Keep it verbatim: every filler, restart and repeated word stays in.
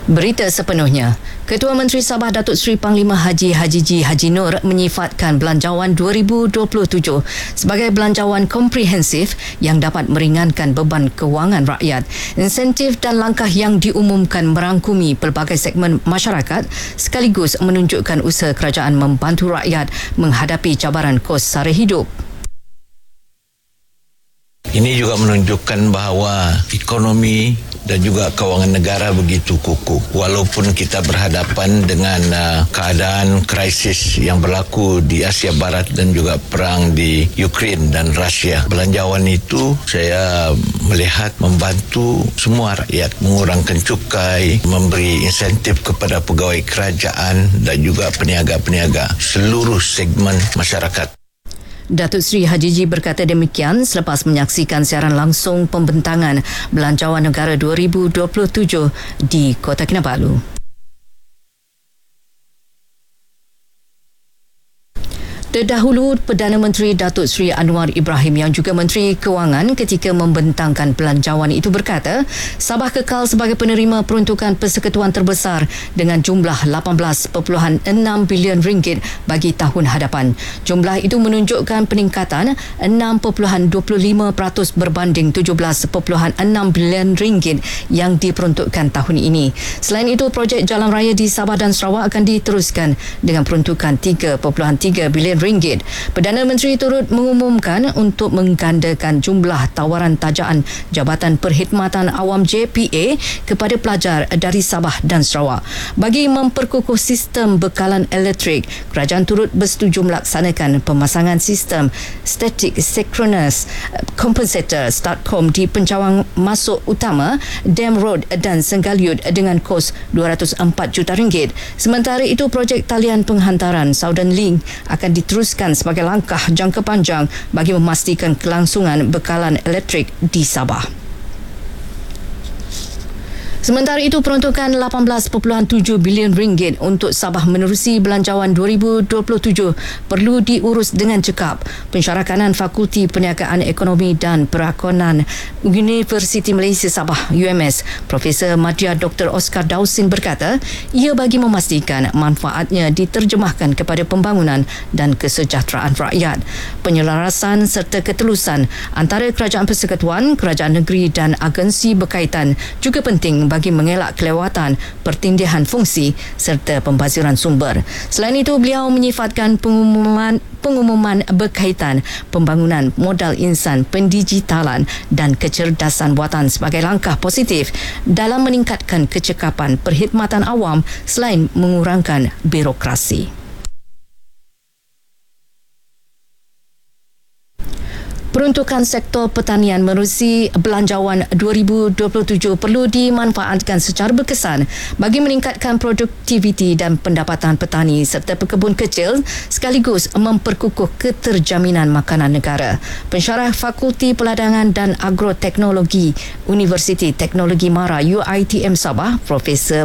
Berita sepenuhnya. Ketua Menteri Sabah Datuk Seri Panglima Haji Haji G. Haji Nur menyifatkan Belanjawan dua ribu dua puluh tujuh sebagai belanjawan komprehensif yang dapat meringankan beban kewangan rakyat. Insentif dan langkah yang diumumkan merangkumi pelbagai segmen masyarakat sekaligus menunjukkan usaha kerajaan membantu rakyat menghadapi cabaran kos sara hidup. Ini juga menunjukkan bahawa ekonomi dan juga kewangan negara begitu kukuh. Walaupun kita berhadapan dengan uh, keadaan krisis yang berlaku di Asia Barat dan juga perang di Ukraine dan Rusia. Belanjawan itu saya melihat membantu semua rakyat mengurangkan cukai, memberi insentif kepada pegawai kerajaan dan juga peniaga-peniaga seluruh segmen masyarakat. Datuk Seri Haji G berkata demikian selepas menyaksikan siaran langsung pembentangan Belanjawan Negara dua ribu dua puluh tujuh di Kota Kinabalu. Terdahulu, Perdana Menteri Datuk Seri Anwar Ibrahim yang juga Menteri Kewangan ketika membentangkan belanjawan itu berkata, Sabah kekal sebagai penerima peruntukan persekutuan terbesar dengan jumlah lapan belas perpuluhan enam bilion ringgit bagi tahun hadapan. Jumlah itu menunjukkan peningkatan enam perpuluhan dua puluh lima peratus berbanding tujuh belas perpuluhan enam bilion ringgit yang diperuntukkan tahun ini. Selain itu, projek jalan raya di Sabah dan Sarawak akan diteruskan dengan peruntukan tiga perpuluhan tiga bilion ringgit. Perdana Menteri turut mengumumkan untuk menggandakan jumlah tawaran tajaan Jabatan Perkhidmatan Awam J P A kepada pelajar dari Sabah dan Sarawak. Bagi memperkukuh sistem bekalan elektrik, kerajaan turut bersetuju melaksanakan pemasangan sistem Static Synchronous Compensator STATCOM di pencawang masuk utama Dam Road dan Senggaliut dengan kos dua ratus empat juta ringgit. Sementara itu, projek talian penghantaran Southern Link akan diteruskan sebagai langkah jangka panjang bagi memastikan kelangsungan bekalan elektrik di Sabah. Sementara itu, peruntukan lapan belas perpuluhan tujuh bilion ringgit untuk Sabah menerusi Belanjawan dua ribu dua puluh tujuh perlu diurus dengan cekap. Pensyarakanan Fakulti Perniagaan Ekonomi dan Perakonan Universiti Malaysia Sabah U M S, Profesor Madya Doktor Oscar Dawsin berkata, ia bagi memastikan manfaatnya diterjemahkan kepada pembangunan dan kesejahteraan rakyat. Penyelarasan serta ketelusan antara Kerajaan Persekutuan, Kerajaan Negeri dan agensi berkaitan juga penting bagi mengelak kelewatan, pertindihan fungsi serta pembaziran sumber. Selain itu, beliau menyifatkan pengumuman pengumuman berkaitan pembangunan modal insan, pendigitalan dan kecerdasan buatan sebagai langkah positif dalam meningkatkan kecekapan perkhidmatan awam selain mengurangkan birokrasi. Peruntukan sektor pertanian menerusi Belanjawan dua ribu dua puluh tujuh perlu dimanfaatkan secara berkesan bagi meningkatkan produktiviti dan pendapatan petani serta pekebun kecil sekaligus memperkukuh keterjaminan makanan negara. Pensyarah Fakulti Peladangan dan Agroteknologi Universiti Teknologi Mara U I T M Sabah, Profesor